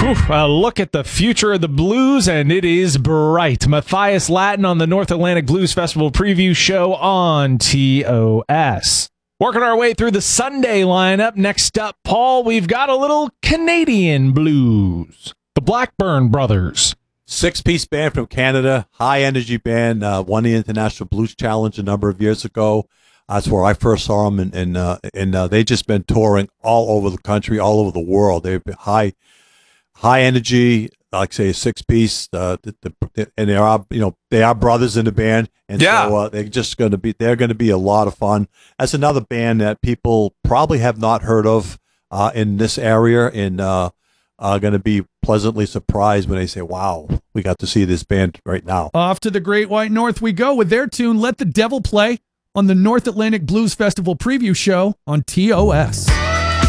A look at the future of the blues, and it is bright. Matthias Latin on the North Atlantic Blues Festival preview show on TOS. Working our way through the Sunday lineup. Next up, Paul, we've got a little Canadian blues. The Blackburn Brothers. 6-piece band from Canada, high-energy band, won the International Blues Challenge a number of years ago. That's where I first saw them, and they've just been touring all over the country, all over the world. They've been high energy, like say a 6-piece, and they are brothers in the band, and so they're going to be a lot of fun. That's another band that people probably have not heard of in this area, and are going to be pleasantly surprised when they say, "Wow, we got to see this band right now." Off to the Great White North we go with their tune "Let the Devil Play" on the North Atlantic Blues Festival preview show on TOS.